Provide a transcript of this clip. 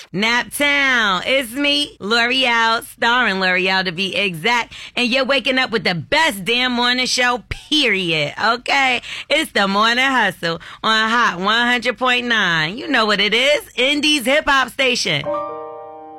Naptown. It's me, L'Oreal, starring L'Oreal to be exact. And you're waking up with the best damn morning show, period. Okay? It's the Morning Hustle on Hot 100.9. You know what it is. Indie's hip hop station.